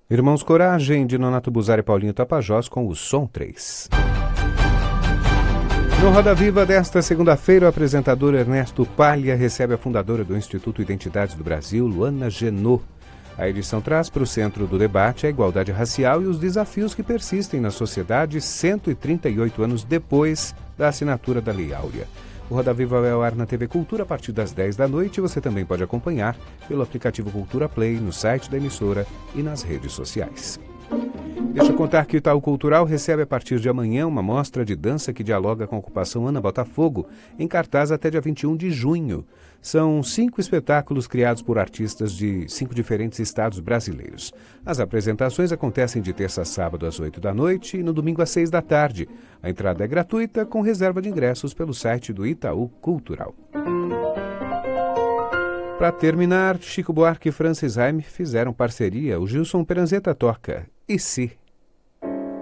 Irmãos Coragem, de Nonato Buzar e Paulinho Tapajós, com o Som 3. No Roda Viva desta segunda-feira, o apresentador Ernesto Palha recebe a fundadora do Instituto Identidades do Brasil, Luana Genot. A edição traz para o centro do debate a igualdade racial e os desafios que persistem na sociedade 138 anos depois da assinatura da Lei Áurea. O Roda Viva vai ao ar na TV Cultura a partir das 10 da noite e você também pode acompanhar pelo aplicativo Cultura Play, no site da emissora e nas redes sociais. Deixa eu contar que o Itaú Cultural recebe a partir de amanhã uma mostra de dança que dialoga com a ocupação Ana Botafogo, em cartaz até dia 21 de junho. São 5 espetáculos criados por artistas de 5 diferentes estados brasileiros. As apresentações acontecem de terça a sábado às 8 da noite e no domingo às 6 da tarde. A entrada é gratuita, com reserva de ingressos pelo site do Itaú Cultural. Para terminar, Chico Buarque e Francis Haime fizeram parceria. O Gilson Peranzeta toca E Se?